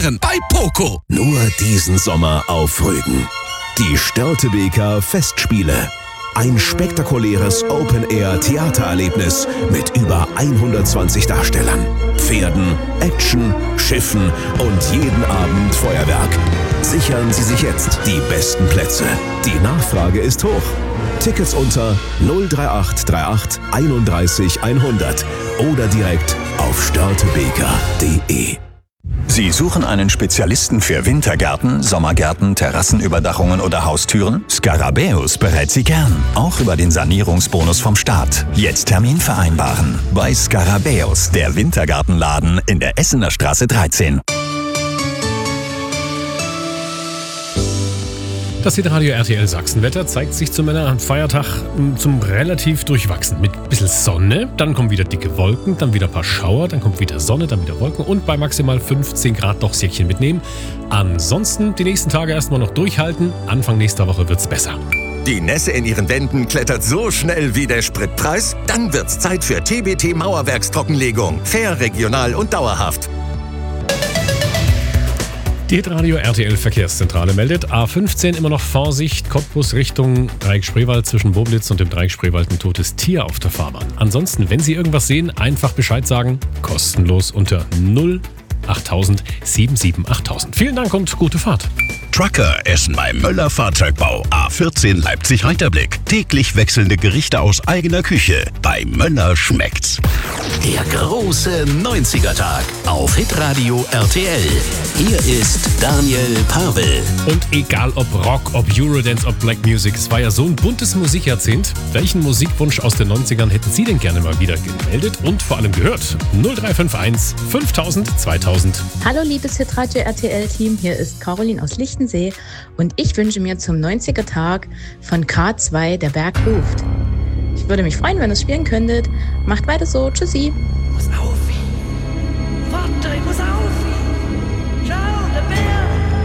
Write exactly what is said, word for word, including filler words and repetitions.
bei Poco. Nur diesen Sommer auf Rügen. Die Störtebeker Festspiele. Ein spektakuläres Open-Air-Theatererlebnis mit über hundertzwanzig Darstellern, Pferden, Action, Schiffen und jeden Abend Feuerwerk. Sichern Sie sich jetzt die besten Plätze. Die Nachfrage ist hoch. Tickets unter null drei acht drei acht einunddreißig hundert oder direkt auf störtebeker punkt de. Sie suchen einen Spezialisten für Wintergärten, Sommergärten, Terrassenüberdachungen oder Haustüren? Scarabäus berät Sie gern, auch über den Sanierungsbonus vom Staat. Jetzt Termin vereinbaren. Bei Scarabäus, der Wintergartenladen in der Essener Straße dreizehn. Das Hitradio R T L Sachsenwetter zeigt sich zum Feiertag zum relativ durchwachsen. Mit ein bisschen Sonne, dann kommen wieder dicke Wolken, dann wieder ein paar Schauer, dann kommt wieder Sonne, dann wieder Wolken und bei maximal fünfzehn Grad doch Säckchen mitnehmen. Ansonsten die nächsten Tage erstmal noch durchhalten. Anfang nächster Woche wird's besser. Die Nässe in Ihren Wänden klettert so schnell wie der Spritpreis? Dann wird's Zeit für T B T Mauerwerkstrockenlegung. Fair, regional und dauerhaft. Die Hitradio R T L Verkehrszentrale meldet, A fünfzehn immer noch Vorsicht, Cottbus Richtung Dreieck Spreewald, zwischen Boblitz und dem Dreieck Spreewald ein totes Tier auf der Fahrbahn. Ansonsten, wenn Sie irgendwas sehen, einfach Bescheid sagen, kostenlos unter null achttausend sieben sieben achttausend. Vielen Dank und gute Fahrt. Trucker essen beim Möller Fahrzeugbau. A vierzehn Leipzig-Reiterblick. Täglich wechselnde Gerichte aus eigener Küche. Bei Möller schmeckt's. Der große neunziger-Tag auf Hitradio R T L. Hier ist Daniel Pavel. Und egal ob Rock, ob Eurodance, ob Black Music, es war ja so ein buntes Musikjahrzehnt. Welchen Musikwunsch aus den neunzigern hätten Sie denn gerne mal wieder gemeldet und vor allem gehört? null drei fünf eins fünftausend zweitausend. Hallo liebes Hitradio R T L-Team, hier ist Caroline aus Lichtensee und ich wünsche mir zum neunziger-Tag von K zwei Der Berg ruft. Ich würde mich freuen, wenn ihr es spielen könntet. Macht weiter so. Tschüssi.